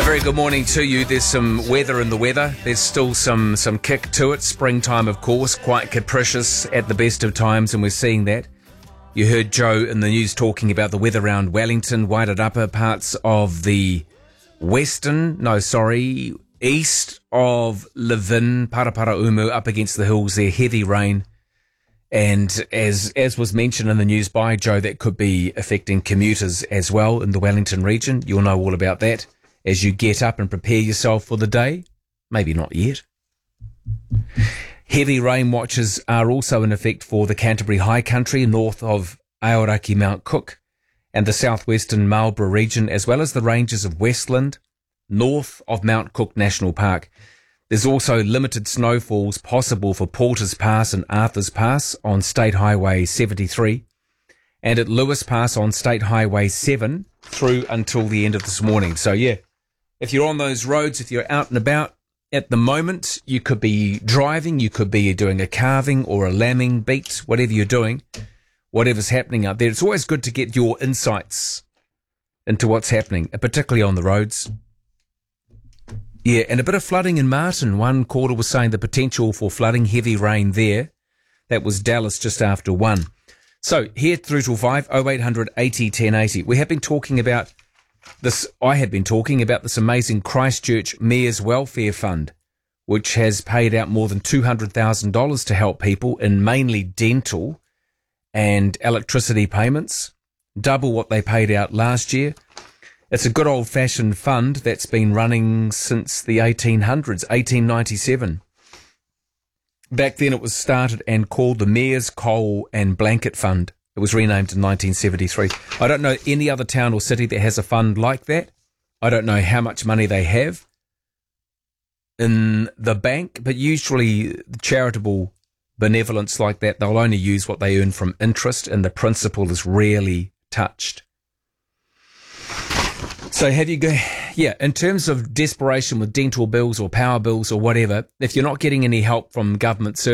Very good morning to you. There's some weather in the weather. There's still some kick to it. Springtime, of course, quite capricious at the best of times, and we're seeing that. You heard Joe in the news talking about the weather around Wellington, Wairarapa, parts of the east of Levin, Paraparaumu, up against the hills there, heavy rain. And as was mentioned in the news by Joe, that could be affecting commuters as well in the Wellington region. You'll know all about that as you get up and prepare yourself for the day. Maybe not yet. Heavy rain watches are also in effect for the Canterbury High Country, north of Aoraki Mount Cook, and the southwestern Marlborough region, as well as the ranges of Westland, north of Mount Cook National Park. There's also limited snowfalls possible for Porters Pass and Arthurs Pass on State Highway 73 and at Lewis Pass on State Highway 7 through until the end of this morning. So, yeah, if you're on those roads, if you're out and about at the moment, you could be driving, you could be doing a calving or a lambing beat, whatever you're doing, whatever's happening out there. It's always good to get your insights into what's happening, particularly on the roads. Yeah, and a bit of flooding in Martin. One caller was saying the potential for flooding, heavy rain there. That was Dallas just after 1. So here through till 5, 0800 80 1080. We have been talking about this. I have been talking about this amazing Christchurch Mayor's Welfare Fund, which has paid out more than $200,000 to help people in mainly dental and electricity payments, double what they paid out last year. It's a good old-fashioned fund that's been running since the 1800s, 1897. Back then it was started and called the Mayor's Coal and Blanket Fund. It was renamed in 1973. I don't know any other town or city that has a fund like that. I don't know how much money they have in the bank, but usually charitable benevolence like that, they'll only use what they earn from interest, and the principal is rarely touched. So in terms of desperation with dental bills or power bills or whatever, if you're not getting any help from government services,